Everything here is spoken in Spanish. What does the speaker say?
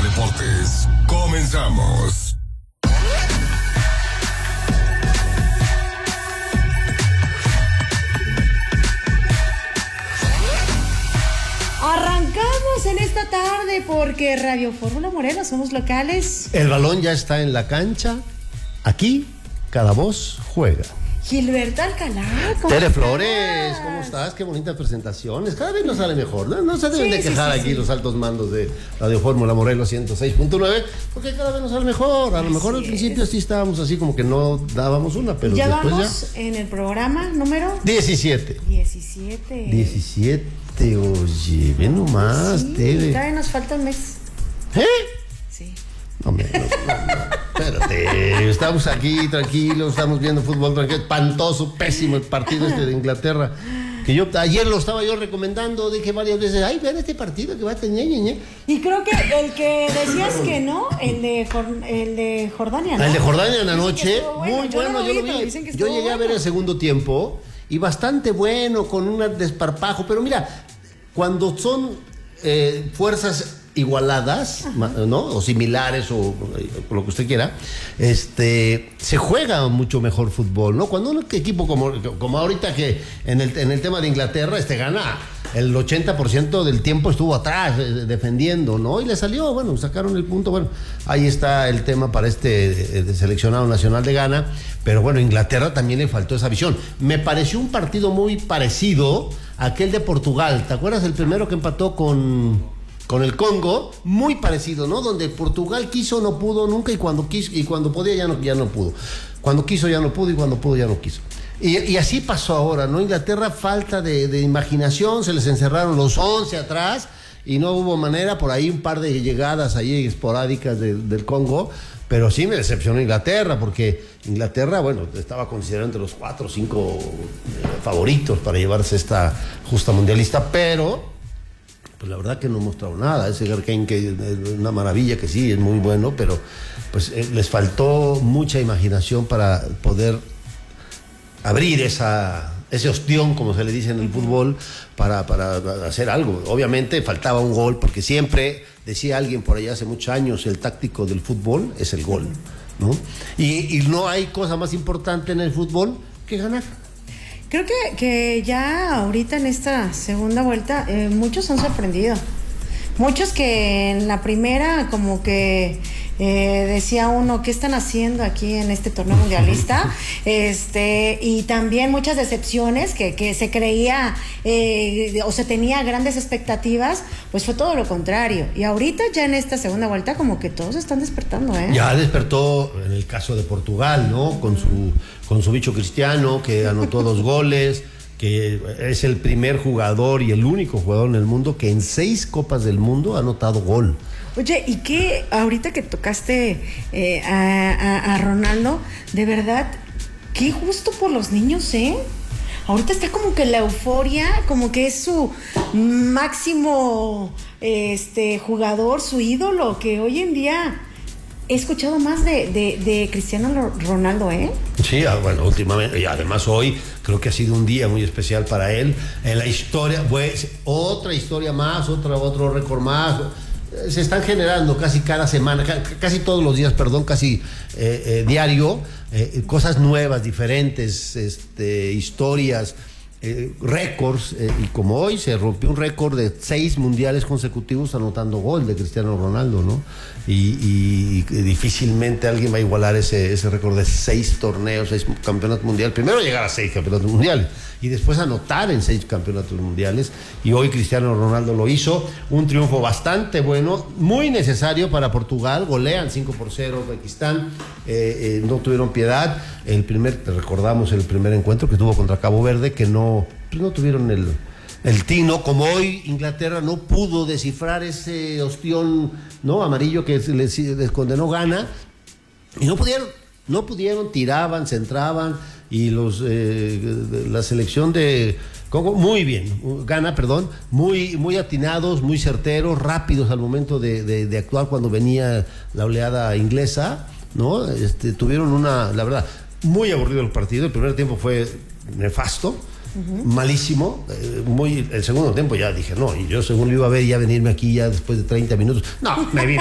Deportes. Comenzamos. Arrancamos en esta tarde porque Radio Fórmula Morelos somos locales. El balón ya está en la cancha. Aquí, cada voz juega. Gilberto Alcalá, Tere Flores, ¿cómo estás? Qué bonitas presentaciones. Cada vez nos sale mejor, ¿no? No se deben de quejar aquí los altos mandos de Radio Fórmula Morelos 106.9, porque cada vez nos sale mejor. A lo mejor al principio sí estábamos así como que no dábamos una, pero ya después vamos en el programa número 17. 17, oye, ven nomás, sí, Tere. todavía nos falta un mes. ¿Eh? Sí. Hombre, no. Espérate, estamos aquí tranquilos, estamos viendo fútbol tranquilo, espantoso, pésimo el partido de Inglaterra, que yo ayer lo estaba yo recomendando, dije varias veces, ay, vean este partido que va a tener, Y creo que el que decías que no, el de Jordania, ¿no? El de Jordania en la noche, bueno. muy Yo bueno, no yo lo lo vi, vi, pero yo llegué a ver el segundo tiempo, y bastante bueno, con un desparpajo, pero mira, cuando son fuerzas igualadas, ¿no? O similares o lo que usted quiera, se juega mucho mejor fútbol, ¿no? Cuando un equipo como ahorita que en el tema de Inglaterra, gana el 80% del tiempo estuvo atrás defendiendo, ¿no? Y le salió, bueno, sacaron el punto, bueno, ahí está el tema para de seleccionado nacional de Ghana, pero bueno, Inglaterra también le faltó esa visión. Me pareció un partido muy parecido a aquel de Portugal, ¿te acuerdas el primero que empató con el Congo? Muy parecido, ¿no? Donde Portugal quiso, no pudo nunca, y cuando quiso y cuando podía ya no pudo. Cuando quiso ya no pudo y cuando pudo ya no quiso. Y así pasó ahora, ¿no? Inglaterra, falta de imaginación, se les encerraron los 11 atrás y no hubo manera, por ahí un par de llegadas ahí esporádicas del Congo, pero sí me decepcionó Inglaterra, porque Inglaterra, bueno, estaba considerado entre los 4 o 5 favoritos para llevarse esta justa mundialista, pero pues la verdad que no ha mostrado nada. Ese Harry Kane, que es una maravilla, que sí, es muy bueno, pero pues les faltó mucha imaginación para poder abrir ese ostión, como se le dice en el fútbol, para hacer algo. Obviamente faltaba un gol, porque siempre, decía alguien por allá hace muchos años, el táctico del fútbol es el gol, ¿no? Y no hay cosa más importante en el fútbol que ganar. Creo que ya ahorita en esta segunda vuelta muchos han sorprendido. Muchos que en la primera como que decía uno, ¿qué están haciendo aquí en este torneo mundialista? Y también muchas decepciones que se creía o se tenía grandes expectativas, pues fue todo lo contrario. Y ahorita ya en esta segunda vuelta como que todos están despertando, ¿eh? Ya despertó en el caso de Portugal, ¿no? Con su bicho Cristiano, que anotó 2 goles, que es el primer jugador y el único jugador en el mundo que en 6 Copas del Mundo ha anotado gol. Oye, y que ahorita que tocaste a Ronaldo, de verdad, qué justo por los niños, ¿eh? Ahorita está como que la euforia, como que es su máximo jugador, su ídolo, que hoy en día he escuchado más de Cristiano Ronaldo, ¿eh? Sí, bueno, últimamente, y además hoy creo que ha sido un día muy especial para él. En la historia, pues, otra historia más, otro récord más. Se están generando casi cada semana, casi todos los días, casi diario, cosas nuevas, diferentes, historias, récords, y como hoy se rompió un récord de 6 mundiales consecutivos anotando gol de Cristiano Ronaldo, ¿no? Y difícilmente alguien va a igualar ese récord de 6 torneos, 6 campeonatos mundiales. Primero llegar a 6 campeonatos mundiales y después anotar en 6 campeonatos mundiales, y hoy Cristiano Ronaldo lo hizo. Un triunfo bastante bueno, muy necesario para Portugal. Golean 5-0 Uzbekistán, no tuvieron piedad. Recordamos el primer encuentro que tuvo contra Cabo Verde, que no tuvieron el tino, como hoy Inglaterra no pudo descifrar ese ostión, ¿no?, amarillo que les condenó Ghana, y no pudieron, tiraban, centraban, y la selección de Congo, muy bien, Ghana, perdón, muy atinados, muy certeros, rápidos al momento de actuar cuando venía la oleada inglesa, ¿no? Tuvieron la verdad, muy aburrido el partido. El primer tiempo fue nefasto, malísimo, el segundo tiempo ya dije no, y yo según lo iba a ver ya venirme aquí ya después de 30 minutos, no, me vine